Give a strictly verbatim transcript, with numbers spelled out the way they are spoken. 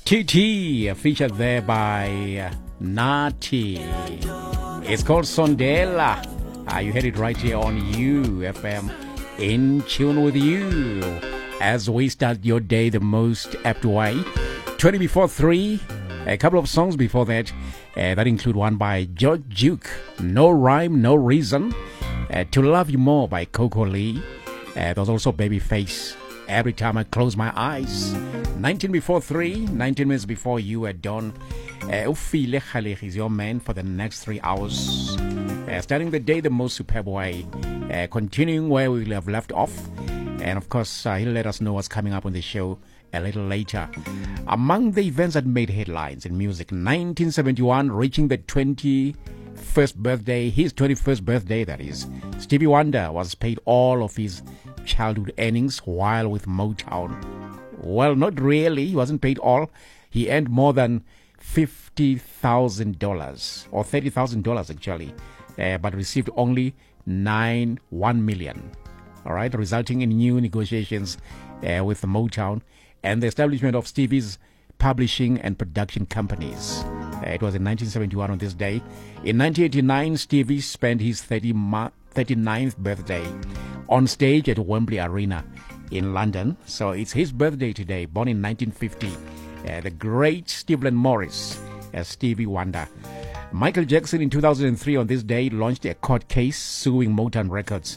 T T, featured there by Nati. It's called Sondela. Uh, you heard it right here on U F M, in tune with you, as we start your day the most apt way. twenty before three, a couple of songs before that, uh, that include one by George Duke, No Rhyme, No Reason, uh, To Love You More by Coco Lee. Uh, there's also Babyface, Every Time I Close My Eyes. nineteen before three, nineteen minutes before you at dawn. Ufile Khalek is your man for the next three hours. Uh, starting the day the most superb way. Uh, continuing where we have left off. And of course, uh, he'll let us know what's coming up on the show a little later. Among the events that made headlines in music, nineteen seventy-one, reaching the twenty-first birthday, his twenty-first birthday, that is, Stevie Wonder was paid all of his childhood earnings while with Motown. Well, not really. He wasn't paid all. He earned more than fifty thousand dollars, or thirty thousand dollars actually, uh, but received only nine, one million. All right, resulting in new negotiations uh, with Motown and the establishment of Stevie's publishing and production companies. Uh, it was in nineteen seventy-one on this day. In nineteen eighty-nine, Stevie spent his thirty-ninth birthday on stage at Wembley Arena in London. So it's his birthday today, born in nineteen fifty. Uh, the great Stevland Morris as Stevie Wonder. Michael Jackson in two thousand three on this day launched a court case suing Motown Records